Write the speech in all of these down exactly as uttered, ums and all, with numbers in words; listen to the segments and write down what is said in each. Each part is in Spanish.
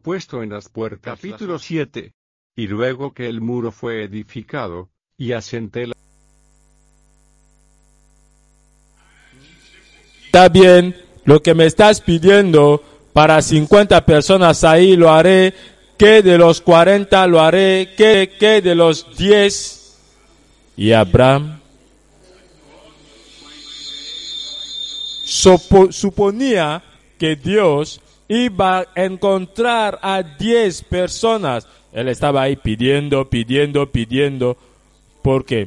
puesto en las puertas. Capítulo siete. Y luego que el muro fue edificado, y asenté la... Está bien, lo que me estás pidiendo para cincuenta personas ahí lo haré, que de los cuarenta lo haré, que, que de los diez. Y Abraham supo, suponía que Dios iba a encontrar a diez personas. Él estaba ahí pidiendo, pidiendo, pidiendo. ¿Por qué?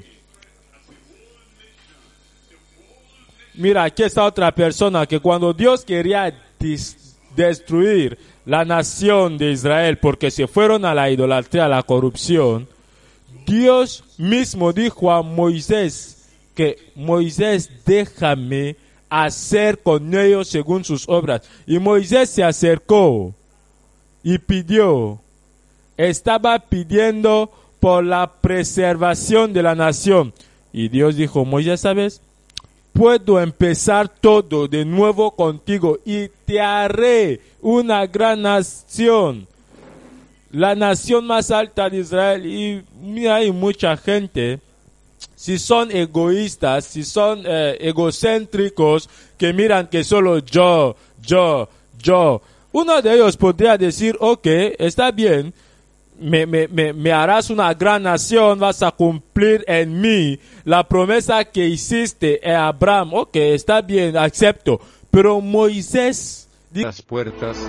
Mira, aquí está otra persona que cuando Dios quería dis- destruir la nación de Israel porque se fueron a la idolatría, a la corrupción, Dios mismo dijo a Moisés que Moisés, déjame hacer con ellos según sus obras. Y Moisés se acercó y pidió, estaba pidiendo por la preservación de la nación. Y Dios dijo, Moisés, ¿sabes? Puedo empezar todo de nuevo contigo y te haré una gran nación, la nación más alta de Israel. Y mira, hay mucha gente, si son egoístas, si son eh, egocéntricos, que miran que solo yo, yo, yo. Uno de ellos podría decir, ok, está bien, me, me, me, me harás una gran nación, vas a cumplir en mí la promesa que hiciste a Abraham. Ok, está bien, acepto. Pero Moisés... Las puertas...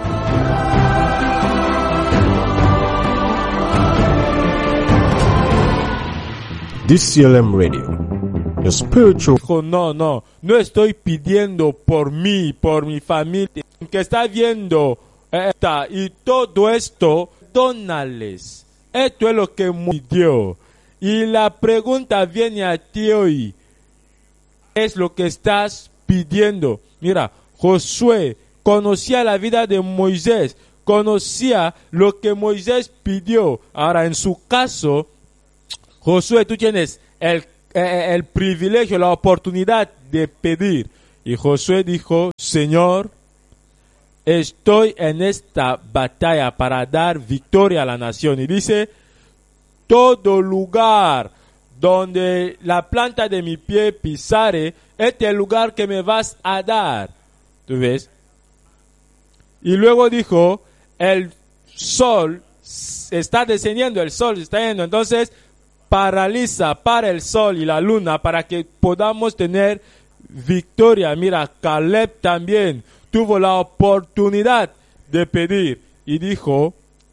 D C L M Radio, your spiritual... Dijo, no, no, no estoy pidiendo por mí, por mi familia, que está viendo esta, y todo esto, dónales. Esto es lo que me dio. Y la pregunta viene a ti hoy. ¿Qué es lo que estás pidiendo? Mira, Josué conocía la vida de Moisés, conocía lo que Moisés pidió. Ahora, en su caso, Josué, tú tienes el, eh, el privilegio, la oportunidad de pedir. Y Josué dijo, Señor, estoy en esta batalla para dar victoria a la nación. Y dice, todo lugar donde la planta de mi pie pisare, este es el lugar que me vas a dar. ¿Tú ves? Y luego dijo, el sol está descendiendo, el sol está yendo. Entonces, paraliza para el sol y la luna para que podamos tener victoria. Mira, Caleb también tuvo la oportunidad de pedir y dijo,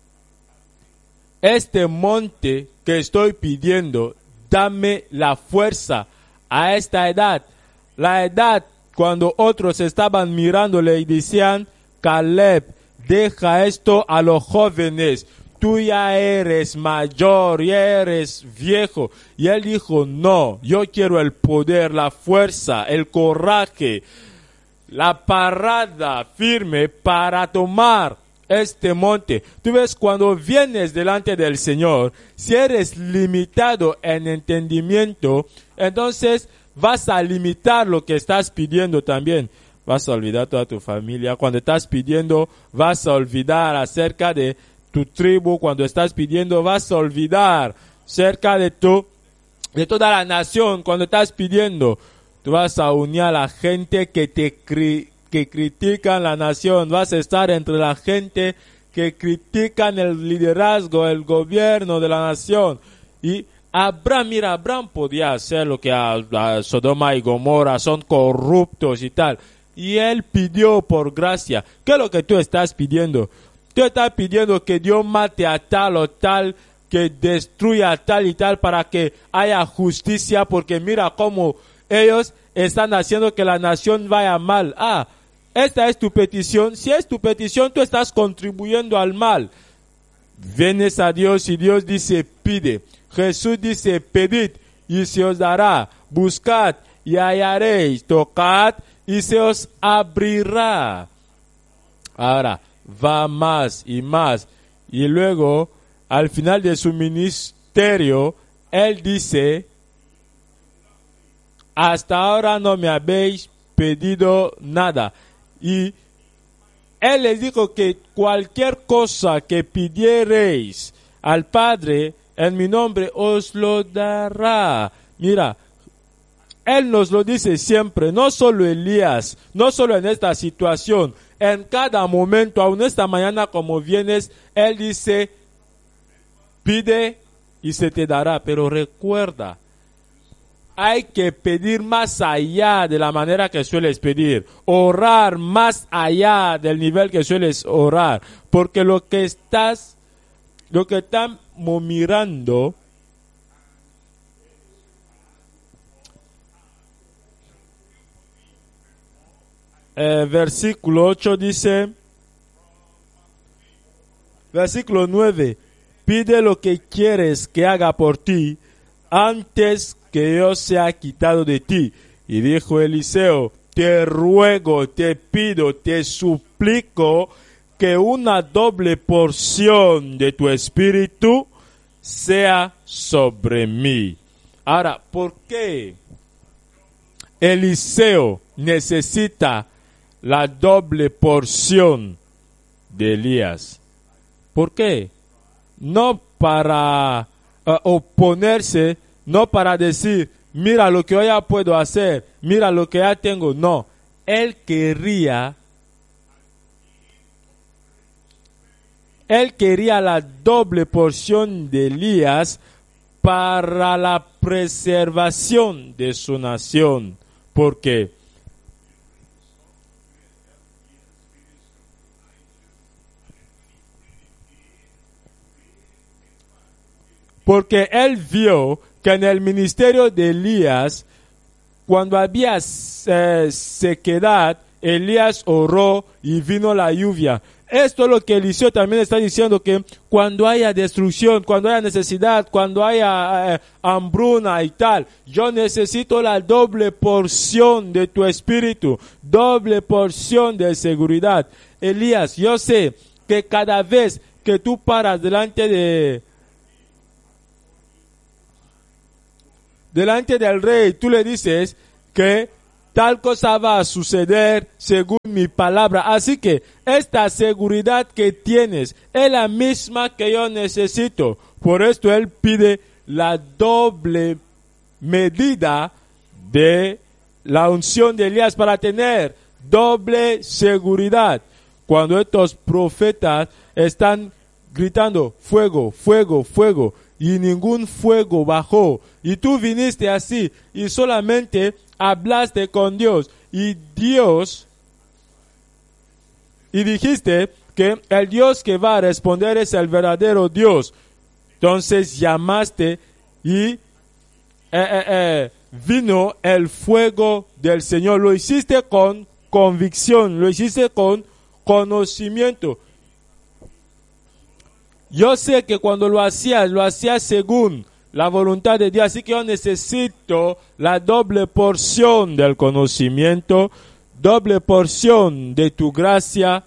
este monte que estoy pidiendo, dame la fuerza a esta edad. La edad cuando otros estaban mirándole y decían, Caleb, deja esto a los jóvenes. Tú ya eres mayor, ya eres viejo. Y él dijo, no, yo quiero el poder, la fuerza, el coraje, la parada firme para tomar este monte. Tú ves, cuando vienes delante del Señor, si eres limitado en entendimiento, entonces vas a limitar lo que estás pidiendo también. Vas a olvidar toda tu familia. Cuando estás pidiendo, vas a olvidar acerca de tu tribu. Cuando estás pidiendo, vas a olvidar acerca de tu, de toda la nación. Cuando estás pidiendo, tú vas a unir a la gente que te cri, que critican la nación. Vas a estar entre la gente que critican el liderazgo, el gobierno de la nación. Y Abraham, mira, Abraham podía hacer lo que a, a Sodoma y Gomorra, son corruptos y tal. Y él pidió por gracia. ¿Qué es lo que tú estás pidiendo? Tú estás pidiendo que Dios mate a tal o tal, que destruya a tal y tal para que haya justicia, porque mira cómo ellos están haciendo que la nación vaya mal. Ah, esta es tu petición. Si es tu petición, tú estás contribuyendo al mal. Vienes a Dios y Dios dice, pide. Jesús dice, pedid y se os dará. Buscad y hallaréis. Tocad y se os abrirá. Ahora, va más y más. Y luego, al final de su ministerio, él dice, hasta ahora no me habéis pedido nada. Y Él les dijo que cualquier cosa que pidiereis al Padre en mi nombre os lo dará. Mira, Él nos lo dice siempre, no solo Elías, no solo en esta situación, en cada momento, aún esta mañana como vienes, Él dice, pide y se te dará, pero recuerda, hay que pedir más allá de la manera que sueles pedir, orar más allá del nivel que sueles orar, porque lo que estás, lo que estamos mirando, eh, versículo ocho dice, versículo nueve, pide lo que quieres que haga por ti antes que yo sea quitado de ti. Y dijo Eliseo, te ruego, te pido, te suplico que una doble porción de tu espíritu sea sobre mí. Ahora, ¿por qué Eliseo necesita la doble porción de Elías? ¿Por qué? No para uh, oponerse, no para decir, mira lo que yo ya puedo hacer, mira lo que ya tengo. No, él quería, él quería la doble porción de Elías para la preservación de su nación. ¿Por qué? Porque él vio que en el ministerio de Elías, cuando había eh, sequedad, Elías oró y vino la lluvia. Esto es lo que Eliseo también está diciendo, que cuando haya destrucción, cuando haya necesidad, cuando haya eh, hambruna y tal, yo necesito la doble porción de tu espíritu, doble porción de seguridad. Elías, yo sé que cada vez que tú paras delante de delante del rey, tú le dices que tal cosa va a suceder según mi palabra. Así que esta seguridad que tienes es la misma que yo necesito. Por esto él pide la doble medida de la unción de Elías para tener doble seguridad. Cuando estos profetas están gritando fuego, fuego, fuego, y ningún fuego bajó, y tú viniste así y solamente hablaste con Dios, y Dios, y dijiste que el Dios que va a responder es el verdadero Dios. Entonces llamaste y eh, eh, eh, vino el fuego del Señor. Lo hiciste con convicción, lo hiciste con conocimiento. Yo sé que cuando lo hacías, lo hacías según la voluntad de Dios. Así que yo necesito la doble porción del conocimiento, doble porción de tu gracia.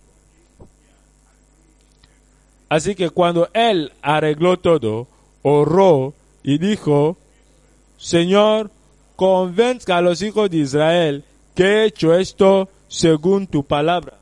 Así que cuando él arregló todo, oró y dijo, Señor, convenzca a los hijos de Israel que he hecho esto según tu palabra.